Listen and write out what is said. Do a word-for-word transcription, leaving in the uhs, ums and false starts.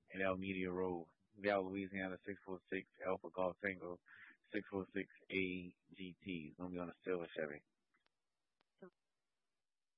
in Elmedia Road, Gallup, Louisiana, six four six Alpha Golf Tango, six four six A G T. It's going to be on a silver Chevy.